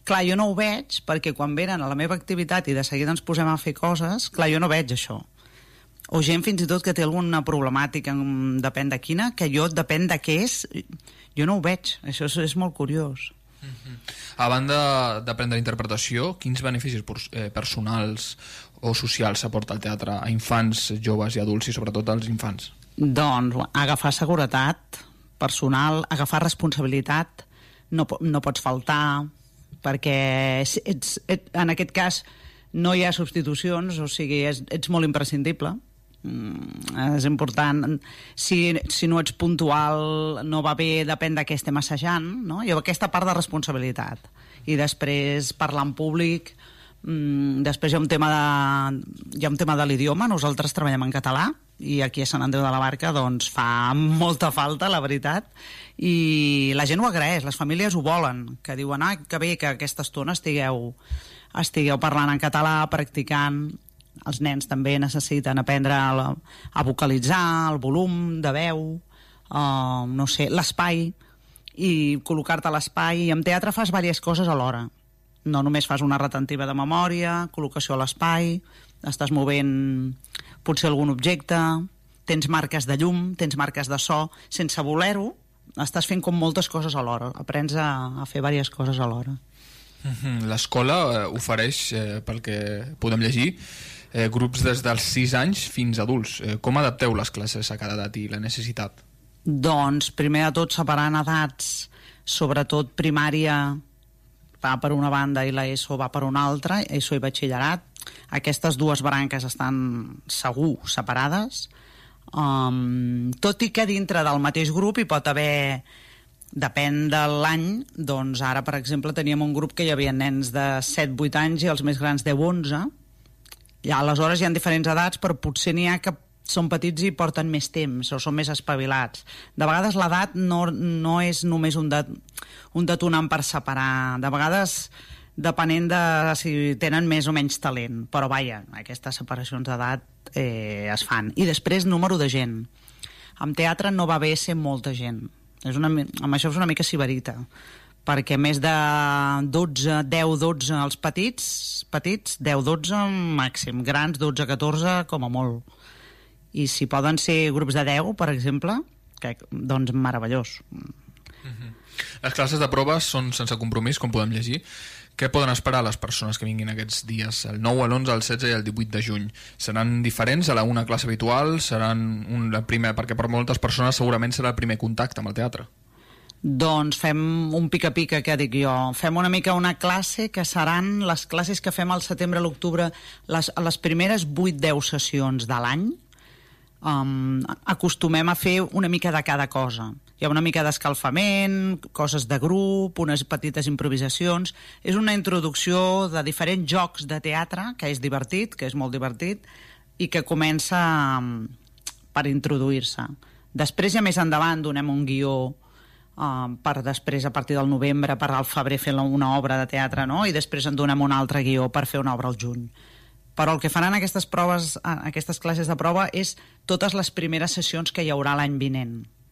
Clar, jo no ho veig, perquè quan venen a la meva activitat i de seguida ens posem a fer coses, clar, jo no veig això. O gent fins i tot que té alguna problemàtica, depèn de quina, que jo, depèn de què és, jo no ho veig. Això és molt curiós. A banda d'aprendre interpretació, quins beneficis personals o socials s'aporta al teatre a infants, joves i adults, i sobretot als infants? Doncs agafar seguretat personal, agafar responsabilitat, no pots faltar, perquè en aquest cas no hi ha substitucions, o sigui, ets molt imprescindible. És important. Si no ets puntual, no va bé, depèn de què estem assajant, no? I aquesta part de responsabilitat. I després parlar en públic, després hi ha un tema de l'idioma. Nosaltres treballem en català i aquí a Sant Andreu de la Barca doncs fa molta falta, la veritat, i la gent ho agraeix, les famílies ho volen, que diuen, que bé que aquesta estona estigueu parlant en català, practicant. Els nens també necessiten aprendre a vocalitzar, el volum de veu, no sé, l'espai, i col·locar-te a l'espai. I en teatre fas diverses coses alhora. No només fas una retentiva de memòria, col·locació a l'espai, estàs movent potser algun objecte, tens marques de llum, tens marques de so, sense voler-ho, estàs fent com moltes coses alhora, aprens a fer diverses coses alhora. L'escola ofereix, pel que podem llegir, grups des dels 6 anys fins a adults. Com adapteu les classes a cada edat i la necessitat? Doncs, primer de tot, separant edats, sobretot primària va per una banda i l'ESO va per una altra, ESO i batxillerat. Aquestes dues branques estan segur separades, tot i que dintre del mateix grup hi pot haver, depèn de l'any, doncs ara, per exemple, teníem un grup que hi havia nens de 7-8 anys i els més grans 10-11. I aleshores hi ha diferents edats, però potser n'hi ha que són petits i porten més temps o són més espavilats. De vegades l'edat no és només un detonant per separar. De vegades depenent de si tenen més o menys talent. Però vaja, aquestes separacions d'edat es fan. I després número de gent. En teatre no va bé ser molta gent. Amb això és una mica sibarita, perquè més de 10-12 els petits, 10-12 màxim, grans 12-14 com a molt. I si poden ser grups de 10, per exemple, doncs meravellós. Les classes de proves són sense compromís, com podem llegir. Què poden esperar les persones que vinguin aquests dies, el 9, l'11, el 16 i el 18 de juny? Seran diferents a una classe habitual? Seran perquè per moltes persones segurament serà el primer contacte amb el teatre. Doncs fem un pica-pica, què dic jo. Fem una mica una classe que seran les classes que fem al setembre, a l'octubre, les primeres 8-10 sessions de l'any. Acostumem a fer una mica de cada cosa. Hi ha una mica d'escalfament, coses de grup, unes petites improvisacions. És una introducció de diferents jocs de teatre, que és divertit, que és molt divertit, i que comença per introduir-se. Després, ja més endavant, donem un guió per després, a partir del novembre, per al febrer fer una obra de teatre, no? I després en donem un altre guió per fer una obra al juny. Però el que faran aquestes classes de prova és totes les primeres sessions que hi haurà l'any vinent.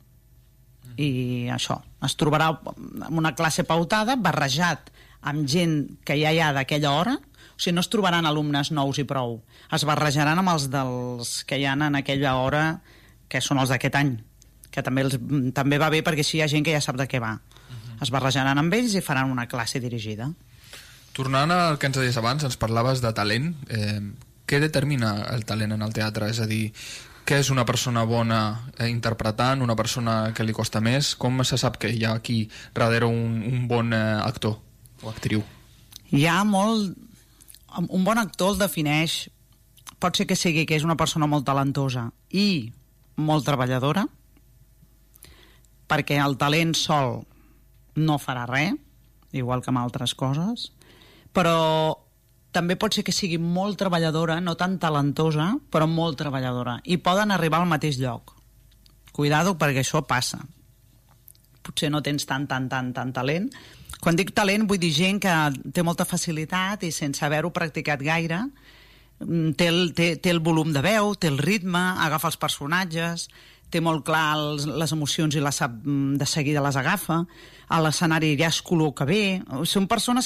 I això, es trobarà amb una classe pautada, barrejat amb gent que ja hi ha d'aquella hora. O sigui, no es trobaran alumnes nous i prou. Es barrejaran amb els dels que hi ha en aquella hora, que són els d'aquest any, que també va bé perquè així hi ha gent que ja sap de què va. Es barrejaran amb ells i faran una classe dirigida. Tornant al que ens deies abans, ens parlaves de talent. Què determina el talent en el teatre? És a dir, què és una persona bona interpretant, una persona que li costa més? Com se sap que hi ha aquí darrere un bon actor o actriu? Hi ha molt... Un bon actor el defineix... Pot ser que sigui que és una persona molt talentosa i molt treballadora, perquè el talent sol no farà res, igual que amb altres coses, però també pot ser que sigui molt treballadora, no tan talentosa, però molt treballadora, i poden arribar al mateix lloc. Cuidado, perquè això passa. Potser no tens tant talent. Quan dic talent vull dir gent que té molta facilitat i sense haver-ho practicat gaire té el volum de veu, té el ritme, agafa els personatges, té molt clar les emocions i les sap de seguida les agafa, a l'escenari ja es col·loca bé. Són persones